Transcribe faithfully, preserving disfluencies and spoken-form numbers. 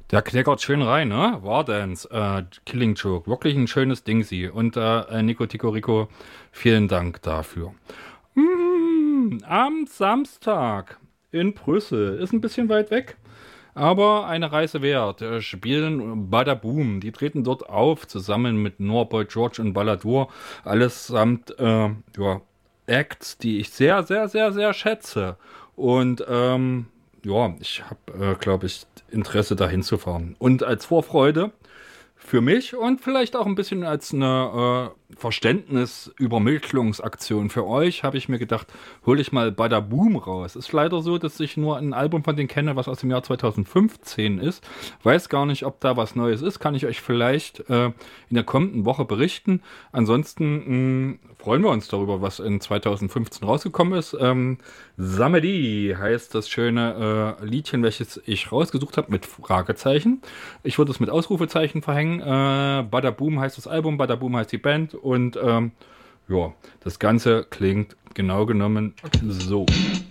Der knackert schön rein, ne? Wardance, äh, Killing Joke, wirklich ein schönes Ding, sie. Und äh, Nico Tico Rico, vielen Dank dafür. Mm, am Samstag in Brüssel, ist ein bisschen weit weg, aber eine Reise wert. Äh, spielen Badaboom, die treten dort auf, zusammen mit Norboy George und Balladur, allesamt, äh, ja, Acts, die ich sehr, sehr, sehr, sehr schätze. Und, ähm, ja, ich habe, äh, glaube ich, Interesse dahin zu fahren. Und als Vorfreude für mich und vielleicht auch ein bisschen als eine äh, Verständnisübermittlungsaktion für euch habe ich mir gedacht, hole ich mal Badaboom raus. Ist leider so, dass ich nur ein Album von denen kenne, was aus dem Jahr zweitausendfünfzehn ist. Weiß gar nicht, ob da was Neues ist. Kann ich euch vielleicht äh, in der kommenden Woche berichten. Ansonsten mh, freuen wir uns darüber, was in zweitausendfünfzehn rausgekommen ist. Ähm, Samedi heißt das schöne äh, Liedchen, welches ich rausgesucht habe mit Fragezeichen. Ich würde es mit Ausrufezeichen verhängen. Äh, Badaboom heißt das Album, Badaboom heißt die Band und ähm, ja, das Ganze klingt genau genommen so.